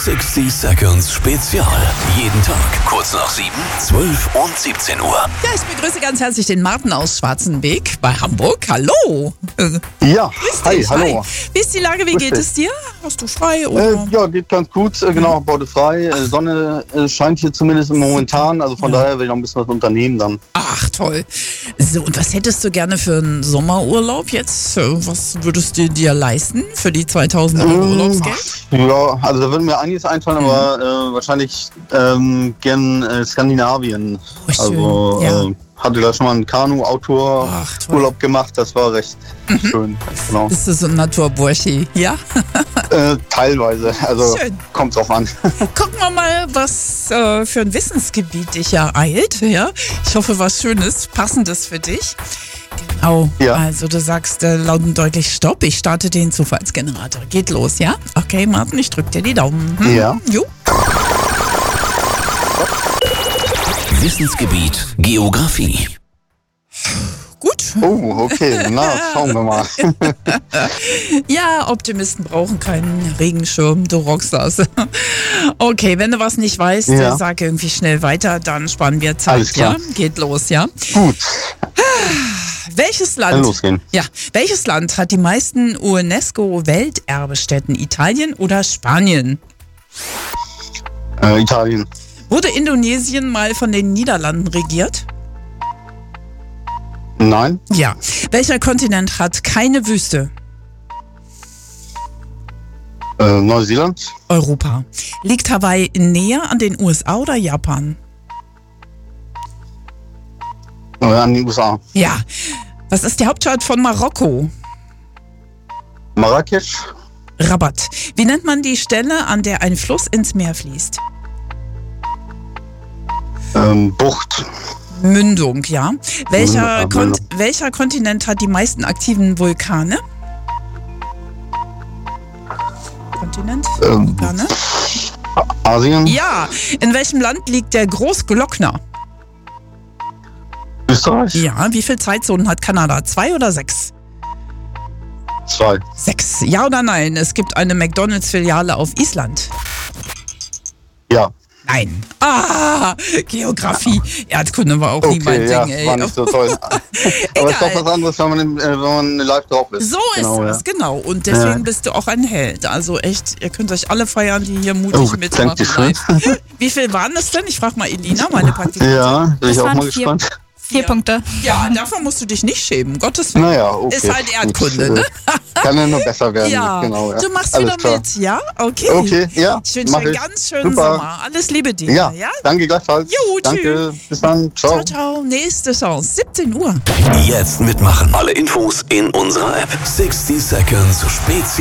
60 Seconds Spezial. Jeden Tag kurz nach 7, 12 und 17 Uhr. Ja, ich begrüße ganz herzlich den Martin aus Schwarzenbeek bei Hamburg. Hallo. Ja, Grüß dich. hallo. Hi. Wie ist die Lage? Wie geht es dir? Hast du frei? Oder? Ja, geht ganz gut. Genau, Borde frei. Sonne scheint hier zumindest momentan. Also von daher will ich noch ein bisschen was unternehmen dann. Ach, toll. So, und was hättest du gerne für einen Sommerurlaub jetzt? Was würdest du dir leisten für die 2000 Euro Urlaubsgeld? Ja, also da würde mir einiges einfallen, aber wahrscheinlich gern Skandinavien. Oh, schön. Also ja. hatte da schon mal einen Kanu-Outdoor-Urlaub gemacht. Das war recht schön. Genau. Bist du so ein Naturburschi, ja? Teilweise. Also Schön. kommt drauf an. Gucken wir mal, was für ein Wissensgebiet dich ereilt. Ja? Ich hoffe, was Schönes, Passendes für dich. Genau. Ja. Also du sagst laut und deutlich Stopp. Ich starte den Zufallsgenerator. Geht los, ja? Okay, Martin, ich drück dir die Daumen. Ja. Jo. Wissensgebiet Geografie. Gut. Oh, okay. Na, schauen wir mal. Ja, Optimisten brauchen keinen Regenschirm. Du rockst das. Okay, wenn du was nicht weißt, Ja. sag irgendwie schnell weiter, dann sparen wir Zeit. Alles klar. Ja? Geht los, ja? Gut. Welches Kann Land? losgehen. Ja, welches Land hat die meisten UNESCO-Welterbestätten? Italien oder Spanien? Italien. Wurde Indonesien mal von den Niederlanden regiert? Nein. Ja. Welcher Kontinent hat keine Wüste? Neuseeland. Europa. Liegt Hawaii näher an den USA oder Japan? An die USA. Ja. Was ist die Hauptstadt von Marokko? Marrakesch. Rabat. Wie nennt man die Stelle, an der ein Fluss ins Meer fließt? Bucht. Mündung, ja. Welcher, Mündung. welcher Kontinent hat die meisten aktiven Vulkane? Kontinent? Vulkane? Asien. Ja. In welchem Land liegt der Großglockner? Österreich. Ja. Wie viele Zeitzonen hat Kanada? 2 oder 6? 2. 6. Ja oder nein? Es gibt eine McDonalds-Filiale auf Island. Ja. Nein. Ah, Geografie. Erdkunde war auch nie mein Okay, ja, Ding, ey. war nicht so toll. Aber es ist doch was anderes, wenn man live drauf ist. So Genau, ist es, genau. Und deswegen bist du auch ein Held. Also echt, ihr könnt euch alle feiern, die hier mutig mitmachen. Dankeschön. live. Wie viel waren das denn? Ich frage mal Elina, meine Praktikantin. Ja, bin ich Das auch waren mal gespannt. 4 Punkte. Ja, davon musst du dich nicht schämen, Gottes Willen. Naja, okay. Ist halt Erdkunde, Gut, ne? Kann ja nur besser werden. Ja, Genau, ja. du machst Alles wieder klar. mit, ja? Okay. Okay, ja, Ich wünsche mach dir einen ich. ganz schönen Super. Sommer. Alles Liebe dir. Ja, Ja? danke gleichfalls. Jo, Danke, bis dann. Ciao. Ciao, ciao. Nächste Chance, 17 Uhr. Jetzt mitmachen. Alle Infos in unserer App. 60 Seconds Spezial.